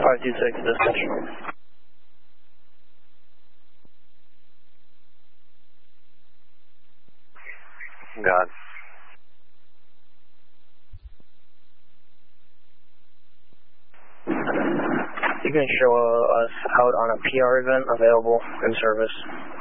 526 dispatch. God. You can show us out on a PR event available in service.